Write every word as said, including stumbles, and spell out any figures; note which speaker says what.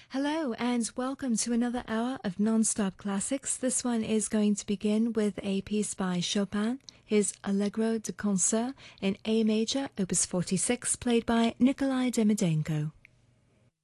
Speaker 1: Hello and welcome to another hour of non-stop classics. This one is going to begin with a piece by Chopin, his Allegro de Concert in A major, opus forty-six, played by Nikolai Demidenko.